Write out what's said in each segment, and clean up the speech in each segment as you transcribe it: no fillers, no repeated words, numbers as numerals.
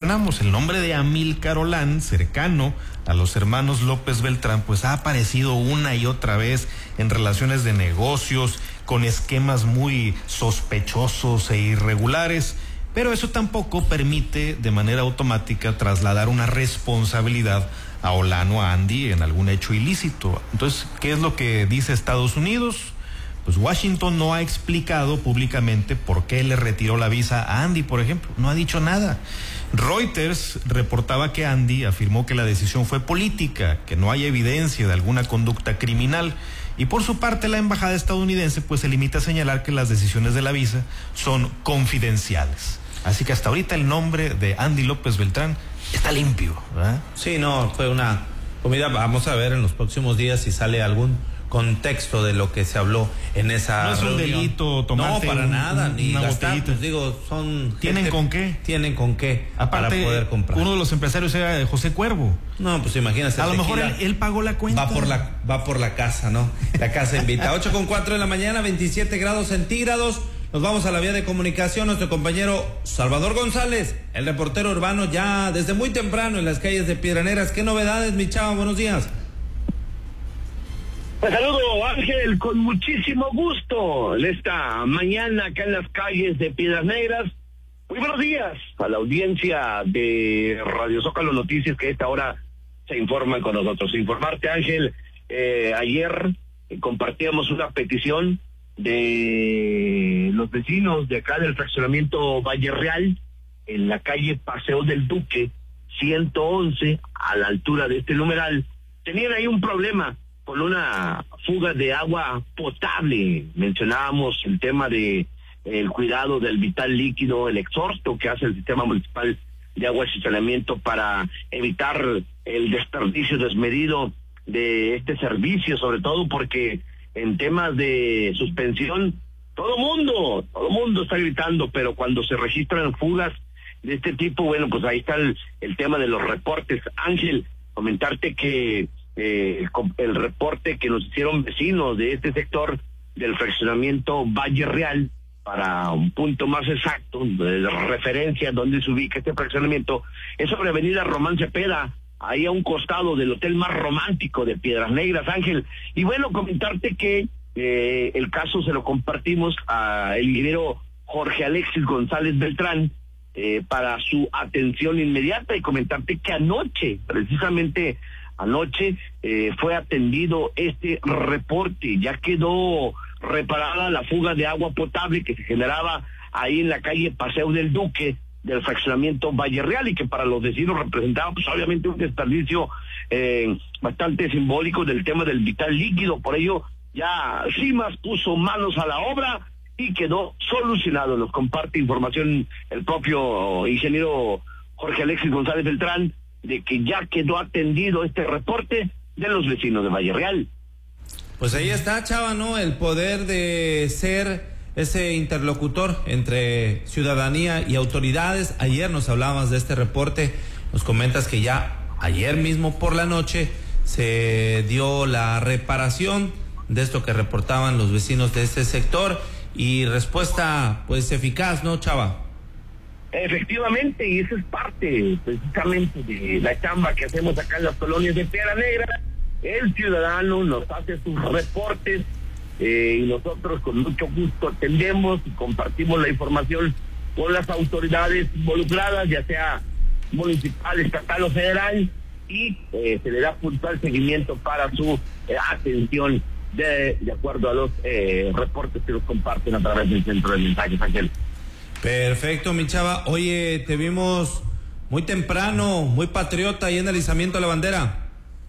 mencionamos, el nombre de Amílcar Olán, cercano a los hermanos López Beltrán, pues ha aparecido una y otra vez en relaciones de negocios, con esquemas muy sospechosos e irregulares, pero eso tampoco permite de manera automática trasladar una responsabilidad a Olán o a Andy en algún hecho ilícito. Entonces, ¿qué es lo que dice Estados Unidos? Pues Washington no ha explicado públicamente por qué le retiró la visa a Andy, por ejemplo. No ha dicho nada. Reuters reportaba que Andy afirmó que la decisión fue política, que no hay evidencia de alguna conducta criminal. Y por su parte, la embajada estadounidense pues se limita a señalar que las decisiones de la visa son confidenciales. Así que hasta ahorita el nombre de Andy López Beltrán está limpio, ¿verdad? Sí, no, fue una comida. Vamos a ver en los próximos días si sale algún contexto de lo que se habló en esa no es reunión. Un delito tomarte no, para nada, ni una gastar, botellita. pues digo, son ¿Tienen gente, con qué? Tienen con qué. Aparte, para poder comprar. Uno de los empresarios era José Cuervo. No, pues imagínate. A lo mejor él pagó la cuenta. Va por la casa, ¿no? La casa invita. 8:04 de la mañana, 27 grados centígrados. Nos vamos a la vía de comunicación. Nuestro compañero Salvador González, el reportero urbano, ya desde muy temprano en las calles de Piedras Negras. ¿Qué novedades, mi chavo? Buenos días. Pues saludo, Ángel, con muchísimo gusto en esta mañana acá en las calles de Piedras Negras. Muy buenos días a la audiencia de Radio Zócalo Noticias que a esta hora se informan con nosotros. Informarte, Ángel, ayer compartíamos una petición de los vecinos de acá del fraccionamiento Valle Real, en la calle Paseo del Duque, 111, a la altura de este numeral. Tenían ahí un problema con una fuga de agua potable. Mencionábamos el tema de el cuidado del vital líquido, el exhorto que hace el sistema municipal de agua y saneamiento para evitar el desperdicio desmedido de este servicio, sobre todo porque en temas de suspensión todo mundo está gritando, pero cuando se registran fugas de este tipo, bueno, pues ahí está el tema de los reportes. Ángel, comentarte que el reporte que nos hicieron vecinos de este sector del fraccionamiento Valle Real, para un punto más exacto de referencia donde se ubica este fraccionamiento, es sobre avenida Román Cepeda, ahí a un costado del hotel más romántico de Piedras Negras, Ángel. Y bueno, comentarte que el caso se lo compartimos a el ingeniero Jorge Alexis González Beltrán para su atención inmediata, y comentarte que precisamente anoche fue atendido este reporte. Ya quedó reparada la fuga de agua potable que se generaba ahí en la calle Paseo del Duque del fraccionamiento Valle Real, y que para los vecinos representaba pues obviamente un desperdicio bastante simbólico del tema del vital líquido. Por ello ya CIMAS puso manos a la obra y quedó solucionado. Nos comparte información el propio ingeniero Jorge Alexis González Beltrán de que ya quedó atendido este reporte de los vecinos de Valle Real. Pues ahí está, chava, ¿no? El poder de ser ese interlocutor entre ciudadanía y autoridades. Ayer nos hablabas de este reporte, nos comentas que ya ayer mismo por la noche se dio la reparación de esto que reportaban los vecinos de este sector, y respuesta pues eficaz, ¿no, chava? Efectivamente, y eso es parte precisamente de la chamba que hacemos acá en las colonias de Piedras Negras. El ciudadano nos hace sus reportes y nosotros con mucho gusto atendemos y compartimos la información con las autoridades involucradas, ya sea municipal, estatal o federal, y se le da puntual seguimiento para su atención de acuerdo a los reportes que nos comparten a través del centro de mensajes, Ángel. Perfecto, mi chava. Oye, te vimos muy temprano, muy patriota ahí en el izamiento de la bandera.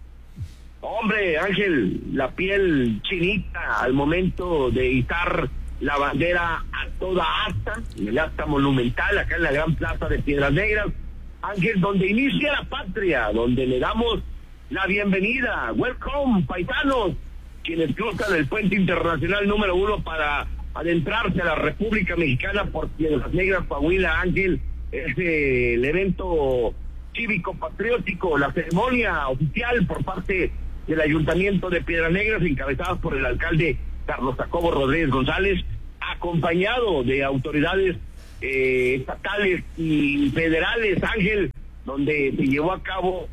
Hombre, Ángel, la piel chinita al momento de izar la bandera a toda asta, el asta monumental acá en la gran plaza de Piedras Negras, Ángel, donde inicia la patria, donde le damos la bienvenida. Welcome, paisanos, quienes cruzan el puente internacional número 1 para adentrarse a la República Mexicana por Piedras Negras, Coahuila. Ángel, es el evento cívico patriótico, la ceremonia oficial por parte del Ayuntamiento de Piedras Negras, encabezados por el alcalde Carlos Jacobo Rodríguez González, acompañado de autoridades estatales y federales, Ángel, donde se llevó a cabo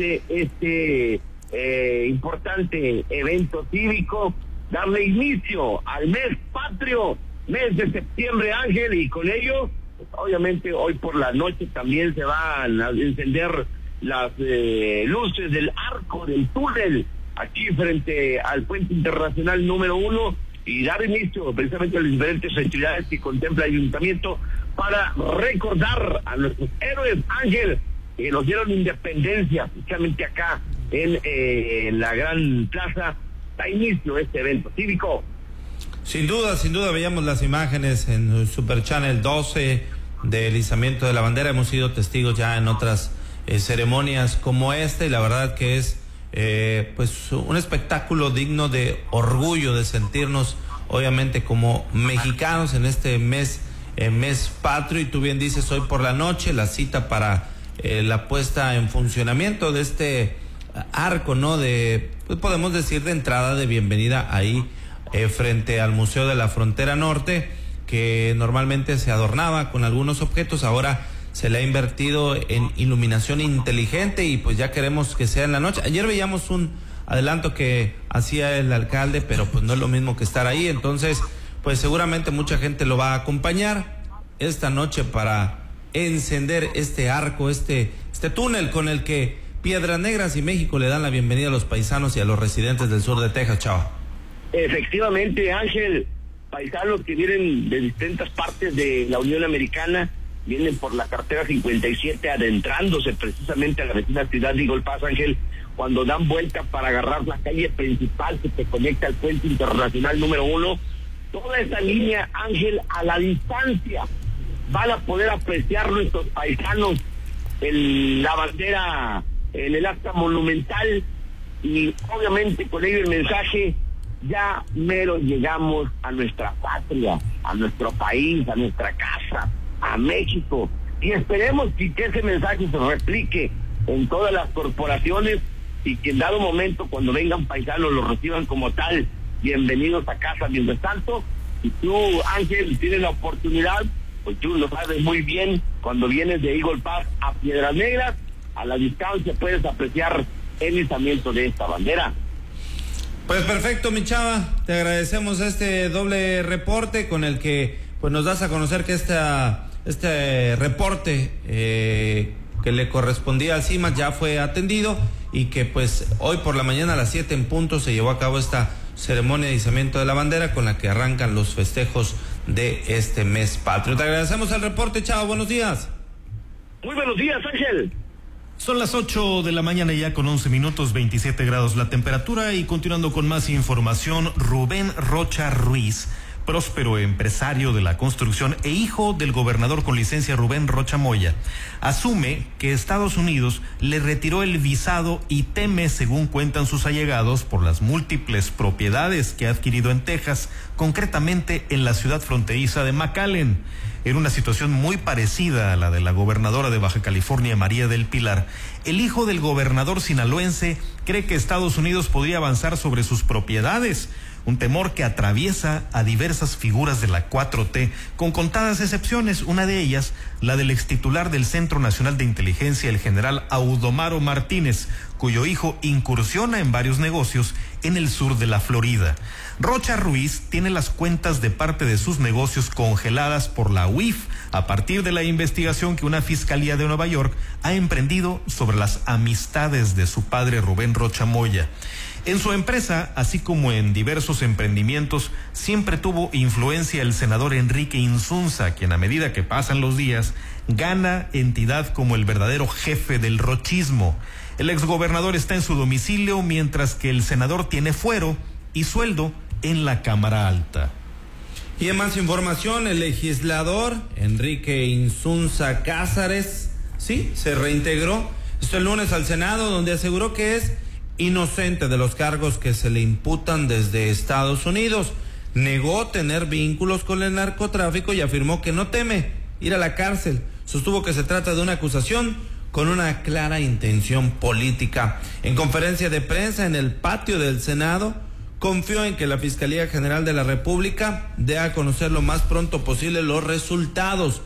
este importante evento cívico, darle inicio al mes patrio, mes de septiembre, Ángel, y con ello, pues, obviamente hoy por la noche también se van a encender las luces del arco del túnel aquí frente al puente internacional número 1 y dar inicio precisamente a las diferentes festividades que contempla el ayuntamiento para recordar a nuestros héroes, Ángel, que nos dieron independencia, especialmente acá en la gran plaza. Da inicio este evento cívico. Sin duda, veíamos las imágenes en Super Channel 12 del izamiento de la bandera. Hemos sido testigos ya en otras ceremonias como esta, y la verdad que es pues un espectáculo digno de orgullo, de sentirnos obviamente como mexicanos en este mes patrio. Y tú bien dices, hoy por la noche la cita para la puesta en funcionamiento de este arco, ¿no? Pues podemos decir de entrada, de bienvenida ahí frente al Museo de la Frontera Norte, que normalmente se adornaba con algunos objetos. Ahora se le ha invertido en iluminación inteligente y pues ya queremos que sea en la noche. Ayer veíamos un adelanto que hacía el alcalde, pero pues no es lo mismo que estar ahí. Entonces, pues seguramente mucha gente lo va a acompañar esta noche para encender este arco, este túnel con el que Piedras Negras y México le dan la bienvenida a los paisanos y a los residentes del sur de Texas, Chava. Efectivamente, Ángel, paisanos que vienen de distintas partes de la Unión Americana, vienen por la carretera 57 adentrándose precisamente a la vecina ciudad de Eagle Pass, Ángel, cuando dan vuelta para agarrar la calle principal que se conecta al puente internacional número 1, toda esa línea, Ángel, a la distancia van a poder apreciar nuestros paisanos la bandera en el acta monumental, y obviamente con ello el mensaje: ya mero llegamos a nuestra patria, a nuestro país, a nuestra casa, a México, y esperemos que ese mensaje se replique en todas las corporaciones y que en dado momento, cuando vengan paisanos, los reciban como tal, bienvenidos a casa. Mientras tanto, si tú, Ángel, tienes la oportunidad, pues tú lo sabes muy bien, cuando vienes de Eagle Pass a Piedras Negras, a la distancia puedes apreciar el izamiento de esta bandera. Pues perfecto, mi Chava, te agradecemos este doble reporte con el que pues nos das a conocer que este reporte que le correspondía al CIMAC ya fue atendido, y que pues hoy por la mañana a las 7 en punto se llevó a cabo esta ceremonia de izamiento de la bandera con la que arrancan los festejos de este mes patrio. Te agradecemos el reporte, Chava, buenos días. Muy buenos días, Ángel. Son las 8 de la mañana ya con 11 minutos, 27 grados la temperatura, y continuando con más información, Rubén Rocha Ruiz, próspero empresario de la construcción e hijo del gobernador con licencia Rubén Rocha Moya, asume que Estados Unidos le retiró el visado y teme, según cuentan sus allegados, por las múltiples propiedades que ha adquirido en Texas, concretamente en la ciudad fronteriza de McAllen. En una situación muy parecida a la de la gobernadora de Baja California, María del Pilar, el hijo del gobernador sinaloense cree que Estados Unidos podría avanzar sobre sus propiedades, un temor que atraviesa a diversas figuras de la 4T, con contadas excepciones, una de ellas la del extitular del Centro Nacional de Inteligencia, el general Audomaro Martínez, cuyo hijo incursiona en varios negocios en el sur de la Florida. Rocha Ruiz tiene las cuentas de parte de sus negocios congeladas por la UIF a partir de la investigación que una fiscalía de Nueva York ha emprendido sobre las amistades de su padre Rubén Rocha Moya. En su empresa, así como en diversos emprendimientos, siempre tuvo influencia el senador Enrique Insunza, quien a medida que pasan los días, gana entidad como el verdadero jefe del rochismo. El exgobernador está en su domicilio, mientras que el senador tiene fuero y sueldo en la Cámara Alta. Y en más información, el legislador Enrique Insunza Cázares, sí, se reintegró el lunes al Senado, donde aseguró que es inocente de los cargos que se le imputan desde Estados Unidos. Negó tener vínculos con el narcotráfico y afirmó que no teme ir a la cárcel. Sostuvo que se trata de una acusación con una clara intención política. En conferencia de prensa en el patio del Senado, confió en que la Fiscalía General de la República dé a conocer lo más pronto posible los resultados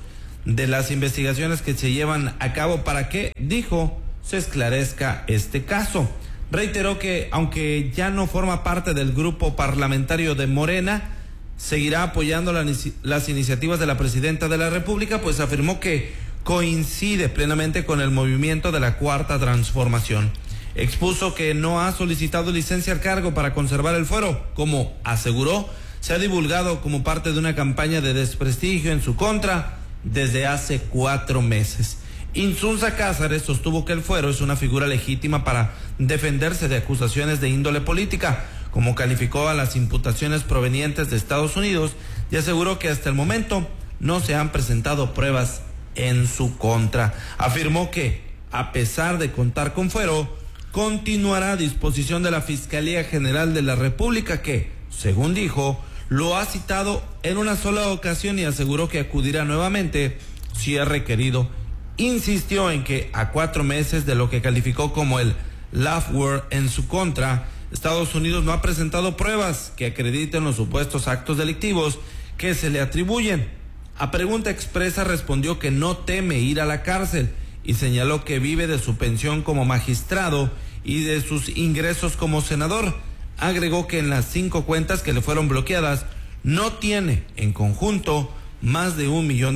de las investigaciones que se llevan a cabo para que, dijo, se esclarezca este caso. Reiteró que, aunque ya no forma parte del grupo parlamentario de Morena, seguirá apoyando las iniciativas de la presidenta de la República, pues afirmó que coincide plenamente con el movimiento de la Cuarta Transformación. Expuso que no ha solicitado licencia al cargo para conservar el fuero, como aseguró, se ha divulgado como parte de una campaña de desprestigio en su contra desde hace 4 meses. Insunza Cázares sostuvo que el fuero es una figura legítima para defenderse de acusaciones de índole política, como calificó a las imputaciones provenientes de Estados Unidos, y aseguró que hasta el momento no se han presentado pruebas en su contra. Afirmó que, a pesar de contar con fuero, continuará a disposición de la Fiscalía General de la República, que, según dijo, lo ha citado en una sola ocasión y aseguró que acudirá nuevamente si es requerido. Insistió en que a 4 meses de lo que calificó como el Lawfare en su contra, Estados Unidos no ha presentado pruebas que acrediten los supuestos actos delictivos que se le atribuyen. A pregunta expresa respondió que no teme ir a la cárcel y señaló que vive de su pensión como magistrado y de sus ingresos como senador. Agregó que en las 5 cuentas que le fueron bloqueadas no tiene en conjunto más de $1 millón.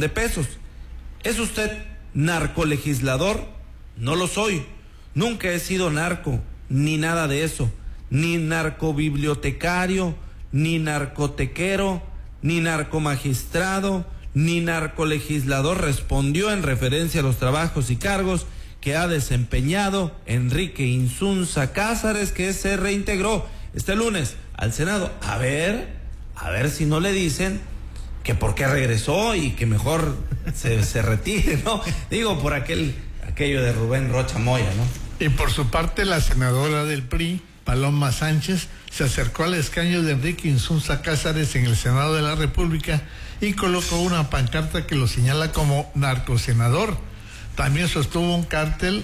¿Es usted narcolegislador? No lo soy. Nunca he sido narco, ni nada de eso. Ni narcobibliotecario, ni narcotequero, ni narcomagistrado, ni narcolegislador, respondió en referencia a los trabajos y cargos que ha desempeñado Enrique Insunza Cázares, que se reintegró este lunes al Senado. A ver si no le dicen que por qué regresó y que mejor se retire, ¿no? Digo, por aquello de Rubén Rocha Moya, ¿no? Y por su parte, la senadora del PRI, Paloma Sánchez, se acercó al escaño de Enrique Insunza Cázares en el Senado de la República y colocó una pancarta que lo señala como narcosenador. También sostuvo un cartel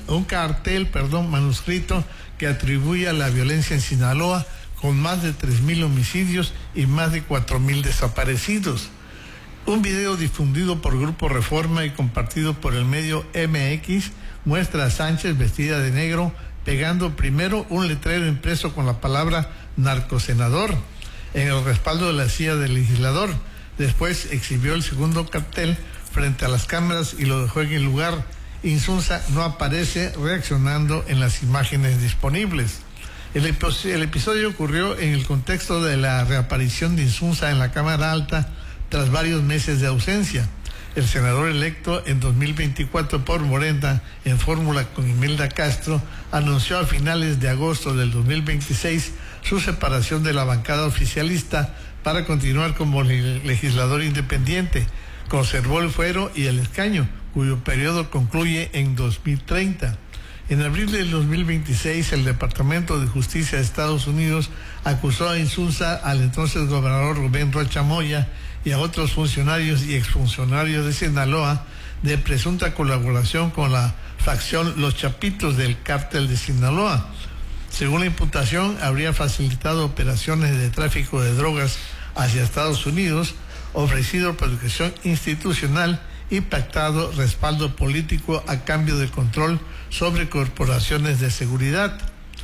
manuscrito que atribuye a la violencia en Sinaloa, con más de 3,000 homicidios y más de 4,000 desaparecidos. Un video difundido por Grupo Reforma y compartido por el medio MX muestra a Sánchez vestida de negro, pegando primero un letrero impreso con la palabra narcosenador en el respaldo de la silla del legislador. Después exhibió el segundo cartel frente a las cámaras y lo dejó en el lugar. Insunza no aparece reaccionando en las imágenes disponibles. El episodio ocurrió en el contexto de la reaparición de Insunza en la Cámara Alta tras varios meses de ausencia. El senador electo en 2024 por Morena en fórmula con Imelda Castro anunció a finales de agosto del 2026 su separación de la bancada oficialista para continuar como legislador independiente. Conservó el fuero y el escaño, cuyo periodo concluye en 2030. En abril del 2026, el Departamento de Justicia de Estados Unidos acusó a Insunza, al entonces gobernador Rubén Rocha Moya y a otros funcionarios y exfuncionarios de Sinaloa de presunta colaboración con la facción Los Chapitos del Cártel de Sinaloa. Según la imputación, habría facilitado operaciones de tráfico de drogas hacia Estados Unidos, ofrecido protección institucional y pactado respaldo político a cambio de control sobre corporaciones de seguridad.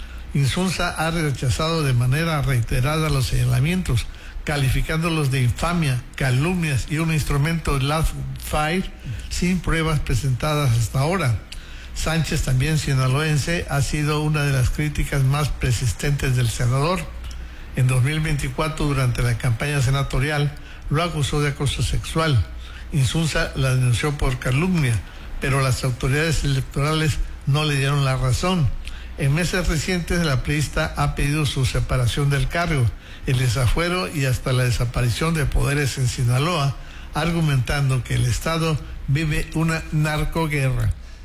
Insunza ha rechazado de manera reiterada los señalamientos, calificándolos de infamia, calumnias y un instrumento Lawfare sin pruebas presentadas hasta ahora. Sánchez, también sinaloense, ha sido una de las críticas más persistentes del senador. En 2024, durante la campaña senatorial, lo acusó de acoso sexual. Insunza la denunció por calumnia, pero las autoridades electorales no le dieron la razón. En meses recientes, la priista ha pedido su separación del cargo, el desafuero y hasta la desaparición de poderes en Sinaloa, argumentando que el Estado vive una narcoguerra.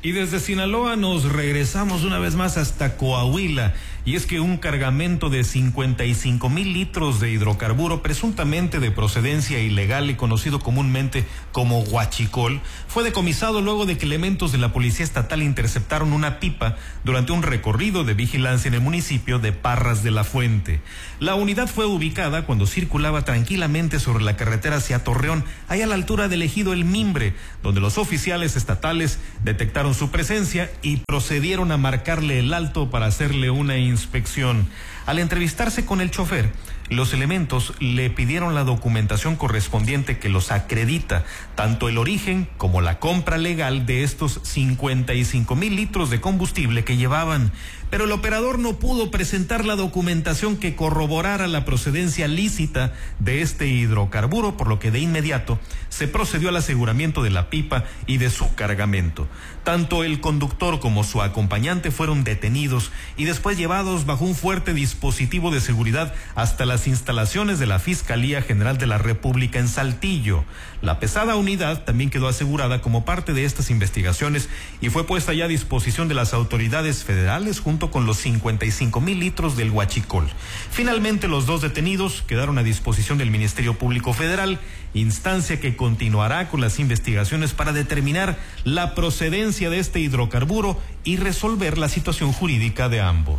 Y desde Sinaloa nos regresamos una vez más hasta Coahuila. Y es que un cargamento de 55,000 litros de hidrocarburo presuntamente de procedencia ilegal y conocido comúnmente como huachicol fue decomisado luego de que elementos de la Policía Estatal interceptaron una pipa durante un recorrido de vigilancia en el municipio de Parras de la Fuente. La unidad fue ubicada cuando circulaba tranquilamente sobre la carretera hacia Torreón, ahí a la altura del ejido El Mimbre, donde los oficiales estatales detectaron su presencia y procedieron a marcarle el alto para hacerle una inspección. Al entrevistarse con el chofer, los elementos le pidieron la documentación correspondiente que los acredita, tanto el origen como la compra legal de estos 55,000 litros de combustible que llevaban. Pero el operador no pudo presentar la documentación que corroborara la procedencia lícita de este hidrocarburo, por lo que de inmediato se procedió al aseguramiento de la pipa y de su cargamento. Tanto el conductor como su acompañante fueron detenidos y después llevados bajo un fuerte dispositivo de seguridad hasta las instalaciones de la Fiscalía General de la República en Saltillo. La pesada unidad también quedó asegurada como parte de estas investigaciones y fue puesta ya a disposición de las autoridades federales junto con los 55,000 litros del huachicol. Finalmente, los dos detenidos quedaron a disposición del Ministerio Público Federal, instancia que continuará con las investigaciones para determinar la procedencia de este hidrocarburo y resolver la situación jurídica de ambos.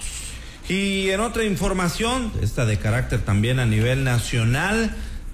Y en otra información, esta de carácter también a nivel nacional,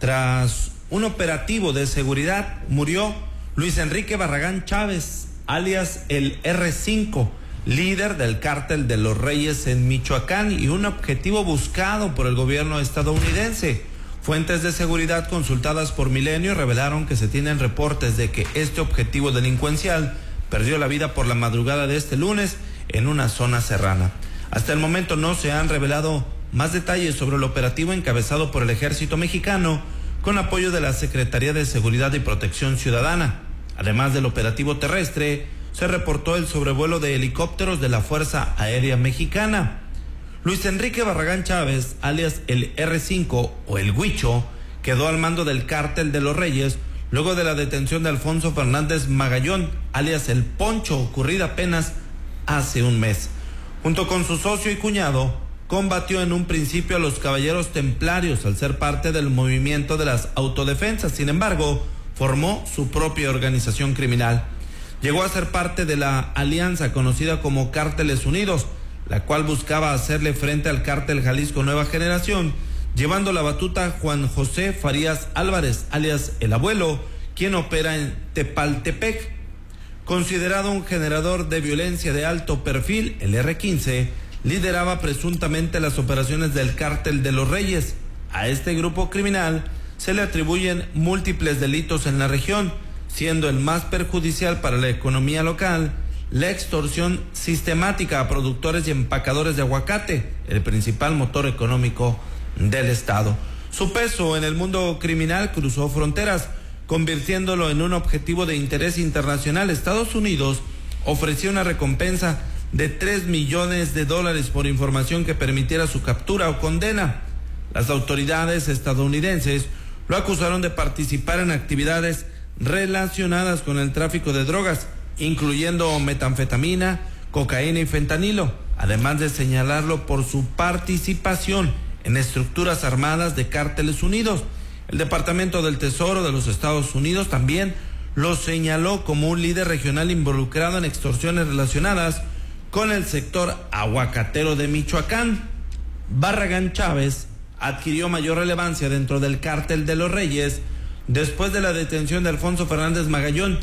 tras un operativo de seguridad murió Luis Enrique Barragán Chávez, alias el R5, líder del cártel de los Reyes en Michoacán y un objetivo buscado por el gobierno estadounidense. Fuentes de seguridad consultadas por Milenio revelaron que se tienen reportes de que este objetivo delincuencial perdió la vida por la madrugada de este lunes en una zona serrana. Hasta el momento no se han revelado más detalles sobre el operativo encabezado por el Ejército Mexicano con apoyo de la Secretaría de Seguridad y Protección Ciudadana. Además del operativo terrestre, se reportó el sobrevuelo de helicópteros de la Fuerza Aérea Mexicana. Luis Enrique Barragán Chávez, alias el R5 o el Huicho, quedó al mando del cártel de los Reyes luego de la detención de Alfonso Fernández Magallón, alias el Poncho, ocurrida apenas hace un mes. Junto con su socio y cuñado, combatió en un principio a los Caballeros Templarios al ser parte del movimiento de las autodefensas. Sin embargo, formó su propia organización criminal. Llegó a ser parte de la alianza conocida como Cárteles Unidos, la cual buscaba hacerle frente al cártel Jalisco Nueva Generación, llevando la batuta Juan José Farías Álvarez, alias el Abuelo, quien opera en Tepaltepec. Considerado un generador de violencia de alto perfil, el R15 lideraba presuntamente las operaciones del cártel de los Reyes. A este grupo criminal se le atribuyen múltiples delitos en la región, siendo el más perjudicial para la economía local la extorsión sistemática a productores y empacadores de aguacate, el principal motor económico del estado. Su peso en el mundo criminal cruzó fronteras, convirtiéndolo en un objetivo de interés internacional. Estados Unidos ofreció una recompensa de $3 millones por información que permitiera su captura o condena. Las autoridades estadounidenses lo acusaron de participar en actividades relacionadas con el tráfico de drogas, incluyendo metanfetamina, cocaína y fentanilo, además de señalarlo por su participación en estructuras armadas de Cárteles Unidos. El Departamento del Tesoro de los Estados Unidos también lo señaló como un líder regional involucrado en extorsiones relacionadas con el sector aguacatero de Michoacán. Barragán Chávez adquirió mayor relevancia dentro del cártel de los Reyes después de la detención de Alfonso Fernández Magallón,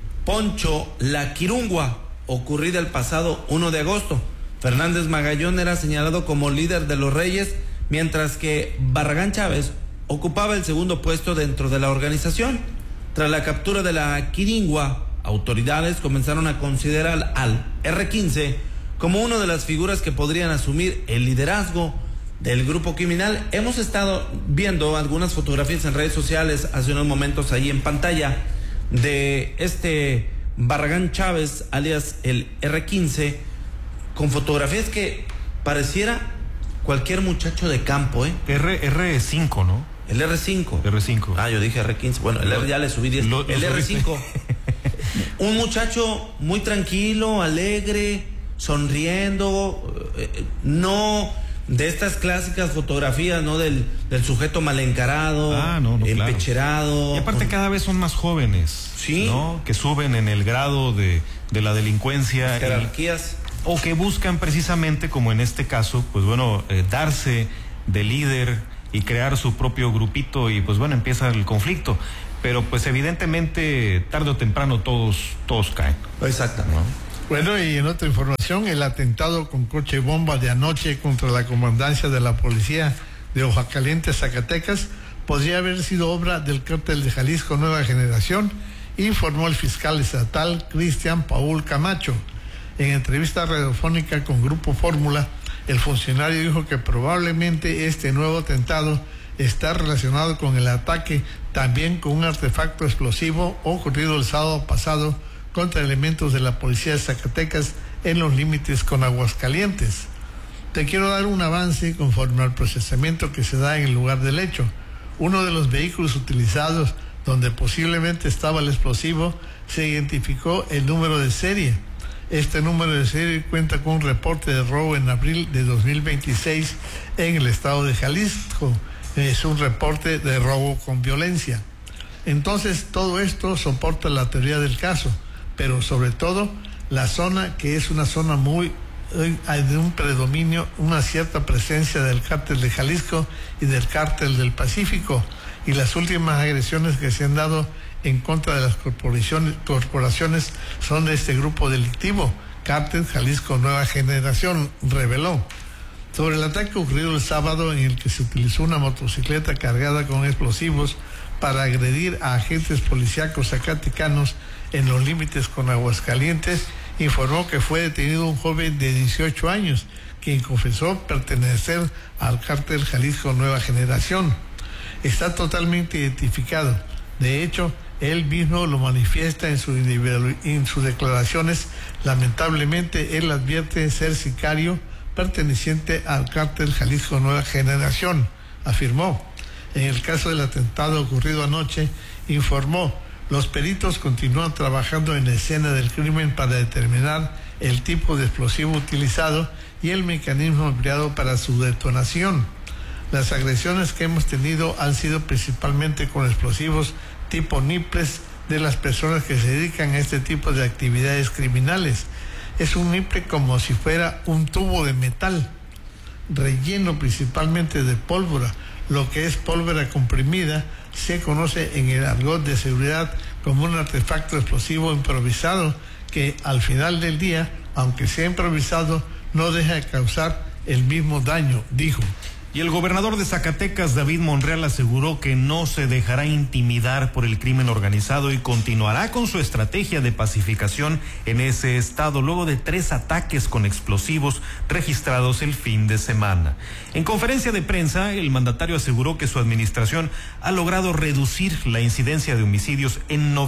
Poncho La Quirungua, ocurrida el pasado 1 de agosto. Fernández Magallón era señalado como líder de los Reyes, mientras que Barragán Chávez ocupaba el segundo puesto dentro de la organización. Tras la captura de La Quirungua, autoridades comenzaron a considerar al R15 como una de las figuras que podrían asumir el liderazgo del grupo criminal. Hemos estado viendo algunas fotografías en redes sociales hace unos momentos ahí en pantalla de este Barragán Chávez, alias el R15, con fotografías que pareciera cualquier muchacho de campo, R5, ¿no? El R5. R5. Ah, yo dije R15. Bueno, el R ya le subí 10. El R5. Un muchacho muy tranquilo, alegre, sonriendo, no de estas clásicas fotografías, ¿no? Del sujeto mal encarado, empecherado. Y aparte cada vez son más jóvenes, ¿sí? ¿no? Que suben en el grado de la delincuencia. Las jerarquías. O que buscan precisamente, como en este caso, pues bueno, darse de líder y crear su propio grupito y pues bueno, empieza el conflicto. Pero pues evidentemente tarde o temprano todos caen. Exactamente. ¿No? Bueno, y en otra información, el atentado con coche bomba de anoche contra la comandancia de la policía de Ojacaliente, Zacatecas, podría haber sido obra del cártel de Jalisco Nueva Generación, informó el fiscal estatal Cristian Paul Camacho. En entrevista radiofónica con Grupo Fórmula, el funcionario dijo que probablemente este nuevo atentado está relacionado con el ataque también con un artefacto explosivo ocurrido el sábado pasado contra elementos de la policía de Zacatecas en los límites con Aguascalientes. Te quiero dar un avance conforme al procesamiento que se da en el lugar del hecho. Uno de los vehículos utilizados donde posiblemente estaba el explosivo se identificó el número de serie. Este número de serie cuenta con un reporte de robo en abril de 2026 en el estado de Jalisco. Es un reporte de robo con violencia. Entonces todo esto soporta la teoría del caso, pero sobre todo la zona, que es una zona muy de un predominio, una cierta presencia del cártel de Jalisco y del cártel del Pacífico, y las últimas agresiones que se han dado en contra de las corporaciones son de este grupo delictivo, Cártel Jalisco Nueva Generación, reveló. Sobre el ataque ocurrido el sábado, en el que se utilizó una motocicleta cargada con explosivos para agredir a agentes policíacos zacatecanos en los límites con Aguascalientes, informó que fue detenido un joven de 18 años, quien confesó pertenecer al cártel Jalisco Nueva Generación. Está totalmente identificado. De hecho, él mismo lo manifiesta en sus declaraciones. Lamentablemente, él advierte ser sicario perteneciente al cártel Jalisco Nueva Generación, afirmó. En el caso del atentado ocurrido anoche, informó: los peritos continúan trabajando en la escena del crimen para determinar el tipo de explosivo utilizado y el mecanismo empleado para su detonación. Las agresiones que hemos tenido han sido principalmente con explosivos tipo niples de las personas que se dedican a este tipo de actividades criminales. Es un niple como si fuera un tubo de metal, relleno principalmente de pólvora. Lo que es pólvora comprimida se conoce en el argot de seguridad como un artefacto explosivo improvisado que al final del día, aunque sea improvisado, no deja de causar el mismo daño, dijo. Y el gobernador de Zacatecas, David Monreal, aseguró que no se dejará intimidar por el crimen organizado y continuará con su estrategia de pacificación en ese estado, luego de 3 ataques con explosivos registrados el fin de semana. En conferencia de prensa, el mandatario aseguró que su administración ha logrado reducir la incidencia de homicidios en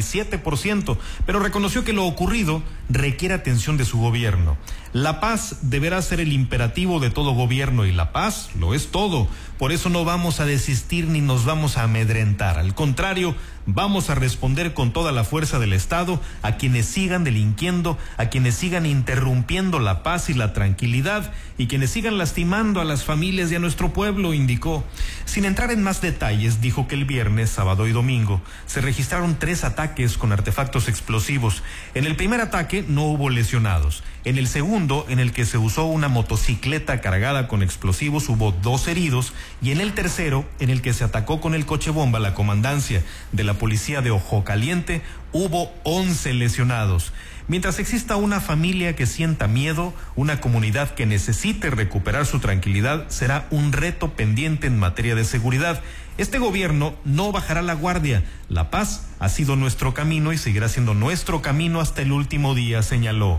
97%, pero reconoció que lo ocurrido requiere atención de su gobierno. La paz deberá ser el imperativo de todo gobierno y la paz lo es todo. Por eso no vamos a desistir ni nos vamos a amedrentar. Al contrario, vamos a responder con toda la fuerza del Estado a quienes sigan delinquiendo, a quienes sigan interrumpiendo la paz y la tranquilidad y quienes sigan lastimando a las familias y a nuestro pueblo, indicó. Sin entrar en más detalles, dijo que el viernes, sábado y domingo se registraron 3 ataques con artefactos explosivos. En el primer ataque no hubo lesionados. En el segundo, en el que se usó una motocicleta cargada con explosivos, hubo 2 heridos, y en el tercero, en el que se atacó con el coche bomba la comandancia de la policía de Ojocaliente, hubo 11 lesionados. Mientras exista una familia que sienta miedo, una comunidad que necesite recuperar su tranquilidad, será un reto pendiente en materia de seguridad. Este gobierno no bajará la guardia. La paz ha sido nuestro camino y seguirá siendo nuestro camino hasta el último día, señaló.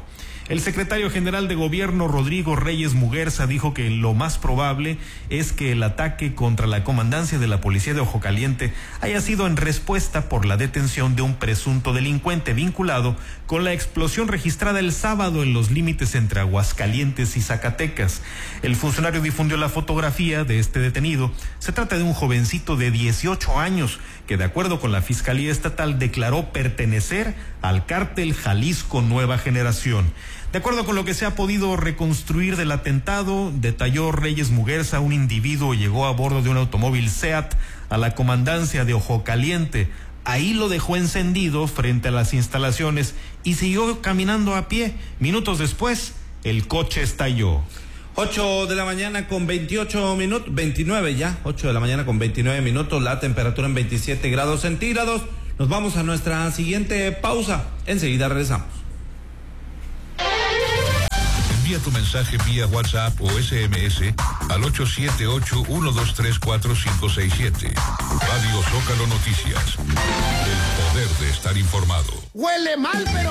El secretario general de Gobierno, Rodrigo Reyes Muguerza, dijo que lo más probable es que el ataque contra la comandancia de la policía de Ojo Caliente haya sido en respuesta por la detención de un presunto delincuente vinculado con la explosión registrada el sábado en los límites entre Aguascalientes y Zacatecas. El funcionario difundió la fotografía de este detenido. Se trata de un jovencito de 18 años que, de acuerdo con la Fiscalía Estatal, declaró pertenecer al cártel Jalisco Nueva Generación. De acuerdo con lo que se ha podido reconstruir del atentado, detalló Reyes Muguerza, un individuo llegó a bordo de un automóvil SEAT a la comandancia de Ojo Caliente. Ahí lo dejó encendido frente a las instalaciones y siguió caminando a pie. Minutos después, el coche estalló. 8 de la mañana con 28 minutos, 29 ya, 8 de la mañana con 29 minutos, la temperatura en 27 grados centígrados. Nos vamos a nuestra siguiente pausa. Enseguida regresamos. Envía tu mensaje vía WhatsApp o SMS al 878-123-4567. Radio Zócalo Noticias. El poder de estar informado. Huele mal, pero